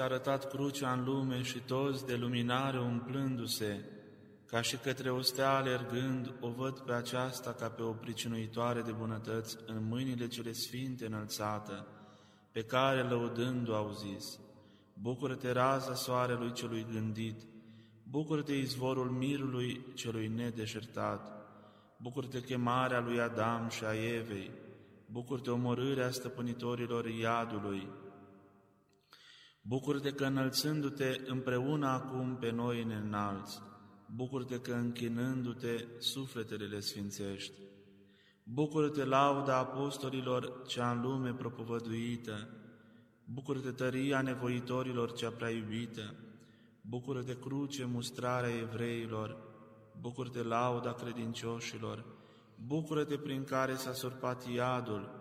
arătat crucea în lume și toți de luminare umplându-se, ca și către o stea alergând, o văd pe aceasta ca pe o pricinuitoare de bunătăți în mâinile cele sfinte înălțată, pe care, lăudându-o, au zis: Bucură-te, raza soarelui celui gândit, bucură-te, izvorul mirului celui nedeșertat, bucură-te, chemarea lui Adam și a Evei, bucură-te, omorârea stăpânitorilor iadului, bucură-te că înălțându-te împreună acum pe noi ne înalți, bucură-te că închinându-te sufletele le sfințești, bucură-te, lauda apostolilor cea în lume propovăduită, bucură-te, tăria nevoitorilor cea prea iubită, bucură-te, cruce, mustrarea evreilor, bucură-te, lauda credincioșilor, bucură-te, prin care s-a surpat iadul,